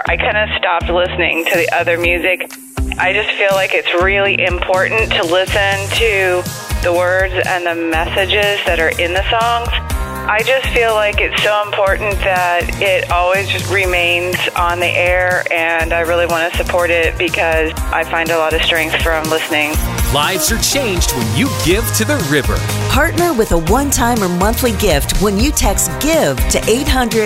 I kind of stopped listening to the other music. I just feel like it's really important to listen to the words and the messages that are in the songs. I just feel like it's so important that it always just remains on the air, and I really want to support it because I find a lot of strength from listening. Lives are changed when you give to the river. Partner with a one-time or monthly gift when you text GIVE to 800